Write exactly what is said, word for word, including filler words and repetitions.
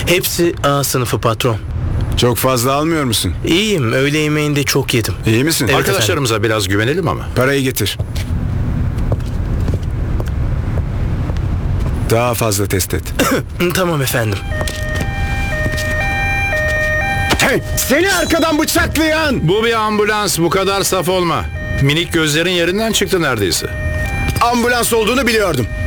Hepsi A sınıfı patron. Çok fazla almıyor musun? İyiyim, öğle yemeğinde çok yedim. İyi misin? Evet. Arkadaşlarımıza biraz güvenelim ama. Parayı getir. Daha fazla test et. Tamam efendim. Hey, seni arkadan bıçaklayan! Bu bir ambulans, bu kadar saf olma. Minik gözlerin yerinden çıktı neredeyse. Ambulans olduğunu biliyordum.